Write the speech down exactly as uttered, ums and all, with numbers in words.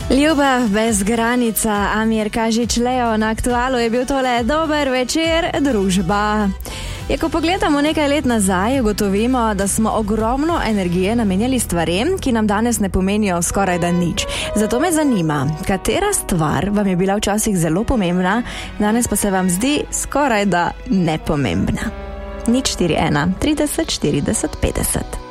Ljubav brez granica, Amir Kažič-Leo, na Aktualu je bil tole dober večer, družba. Je, ko pogledamo nekaj let nazaj, ugotovimo, da smo ogromno energije namenjali stvarem, ki nam danes ne pomenijo skoraj da nič. Zato me zanima, katera stvar vam je bila včasih zelo pomembna, danes pa se vam zdi skoraj da nepomembna. nič štiri ena trideset štirideset petdeset.